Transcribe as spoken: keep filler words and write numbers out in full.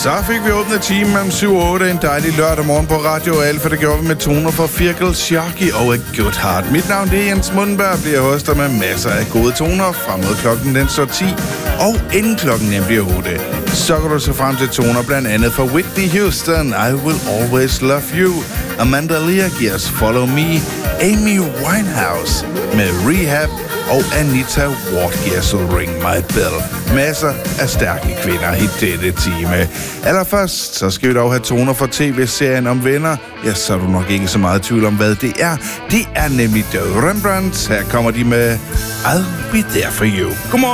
Så fik vi åbnet timen om syv otte en dejlig lørdag morgen på Radio Alfa. Det gjorde vi med toner fra Firkel, Sharky og A Good Heart. Mit navn det er Jens Mundenberg, bliver hoster med masser af gode toner frem mod klokken den står ti. Og inden klokken den bliver otte, så går du så frem til toner blandt andet fra Whitney Houston, I Will Always Love You, Amanda Lear giver os Follow Me, Amy Winehouse med Rehab, og Anita Ward giver så Ring My Bell. Masser af stærke kvinder i dette time. Allerførst, så skal vi dog have toner fra tv-serien om venner. Ja, så er du nok ikke så meget tvivl om, hvad det er. Det er nemlig The Rembrandts. Her kommer de med I'll Be There For You. Godmorgen.